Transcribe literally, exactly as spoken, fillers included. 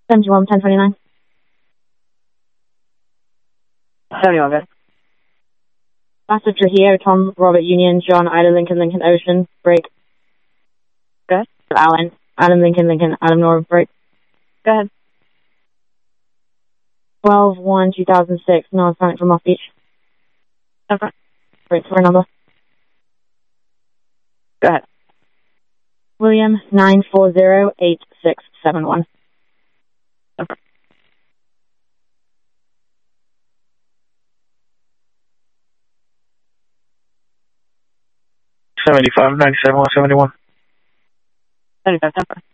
seventy-one, ten twenty-nine. seventy-one, good. Master Trujillo, Tom, Robert, Union, John, Ida, Lincoln, Lincoln, Ocean, break. Go ahead. Alan, Adam, Lincoln, Lincoln, Adam, Nora, break. Go ahead. twelve one two thousand six, North Planet from Off Beach. Okay. Break for a number. Go ahead. William, nine four zero eight six seven one. Okay. seventy-five, ninety-seven, one seventy-one. seventy-five, ten.